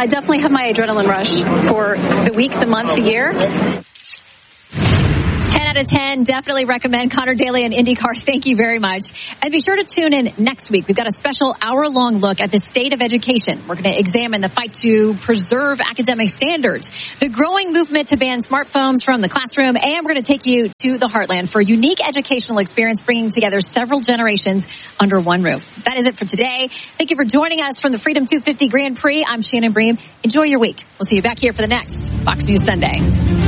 I definitely have my adrenaline rush for the week, the month, the year. 10 out of 10. Definitely recommend Connor Daly and IndyCar. Thank you very much. And be sure to tune in next week. We've got a special hour-long look at the state of education. We're going to examine the fight to preserve academic standards, the growing movement to ban smartphones from the classroom, and we're going to take you to the Heartland for a unique educational experience, bringing together several generations under one roof. That is it for today. Thank you for joining us from the Freedom 250 Grand Prix. I'm Shannon Bream. Enjoy your week. We'll see you back here for the next Fox News Sunday.